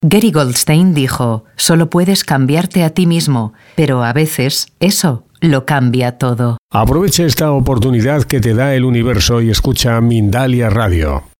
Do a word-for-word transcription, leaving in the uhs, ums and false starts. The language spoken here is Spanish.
Gary Goldstein dijo: solo puedes cambiarte a ti mismo, pero a veces eso lo cambia todo. Aprovecha esta oportunidad que te da el universo y escucha Mindalia Radio.